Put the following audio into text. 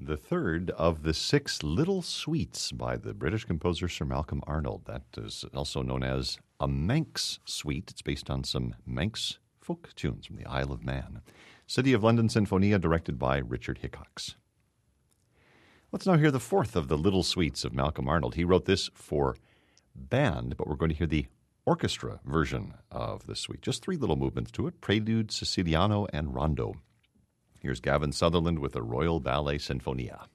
The third of the 6 little suites by the British composer Sir Malcolm Arnold. That is also known as a Manx suite. It's based on some Manx folk tunes from the Isle of Man. City of London Sinfonia, directed by Richard Hickox. Let's now hear the fourth of the little suites of Malcolm Arnold. He wrote this for band, but we're going to hear the orchestra version of the suite. Just 3 little movements to it, Prelude, Siciliano, and Rondo. Here's Gavin Sutherland with the Royal Ballet Sinfonia.